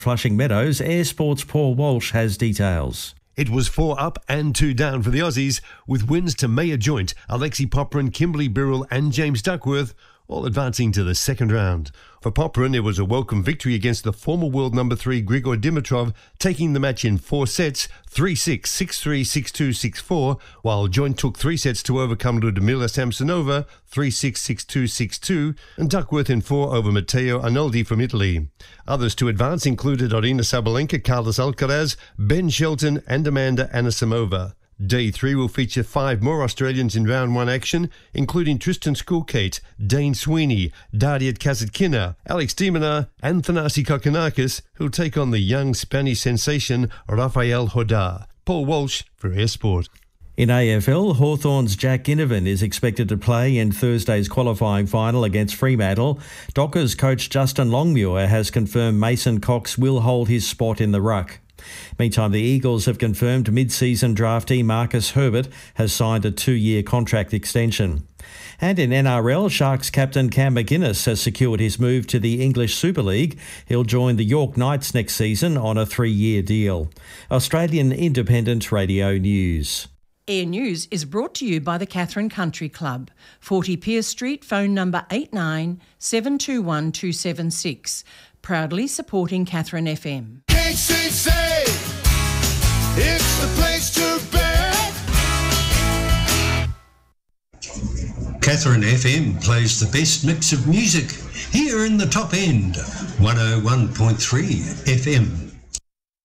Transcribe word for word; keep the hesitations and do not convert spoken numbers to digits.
Flushing Meadows, Air Sports' Paul Walsh has details. It was four up and two down for the Aussies, with wins to Maya Joint, Alexi Popperin, Kimberly Birrell and James Duckworth, all advancing to the second round. For Popperin, it was a welcome victory against the former world number three Grigor Dimitrov, taking the match in four sets, three six, six three, six two, six four, while Joint took three sets to overcome Ludmila Samsonova, three six, six two, six two, and Duckworth in four over Matteo Arnoldi from Italy. Others to advance included Arina Sabalenka, Carlos Alcaraz, Ben Shelton and Amanda Anisimova. Day three will feature five more Australians in round one action, including Tristan Skulkate, Dane Sweeney, Dariet Kasatkina, Alex de Minaur and Thanasi Kokkinakis, who'll take on the young Spanish sensation Rafael Hodar. Paul Walsh for Air Sport. In A F L, Hawthorn's Jack Ginnivan is expected to play in Thursday's qualifying final against Fremantle. Dockers coach Justin Longmuir has confirmed Mason Cox will hold his spot in the ruck. Meantime, the Eagles have confirmed mid-season draftee Marcus Herbert has signed a two-year contract extension. And in N R L, Sharks captain Cam McInnes has secured his move to the English Super League. He'll join the York Knights next season on a three-year deal. Australian Independent Radio News. Air News is brought to you by the Catherine Country Club, forty Pearce Street, phone number eight nine seven two one two seven six. Proudly supporting Catherine F M. K C C, it's the place to be. Catherine F M plays the best mix of music here in the top end, one oh one point three F M.